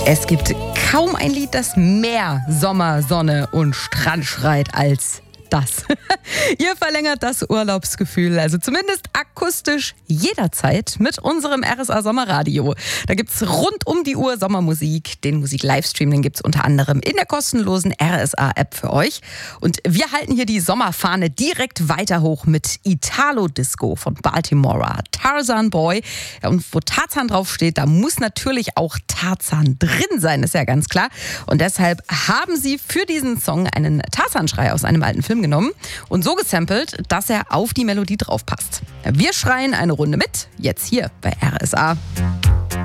Es gibt kaum ein Lied, das mehr Sommer, Sonne und Strand schreit als das. Ihr verlängert das Urlaubsgefühl, also zumindest akustisch jederzeit mit unserem RSA Sommerradio. Da gibt's rund um die Uhr Sommermusik. Den Musik-Livestream, den gibt's unter anderem in der kostenlosen RSA-App für euch. Und wir halten hier die Sommerfahne direkt weiter hoch mit Italo Disco von Baltimora, Tarzan Boy. Ja, und wo Tarzan draufsteht, da muss natürlich auch Tarzan drin sein, ist ja ganz klar. Und deshalb haben sie für diesen Song einen Tarzan-Schrei aus einem alten Film genommen und so gesampelt, dass er auf die Melodie drauf passt. Wir schreien eine Runde mit, jetzt hier bei RSA.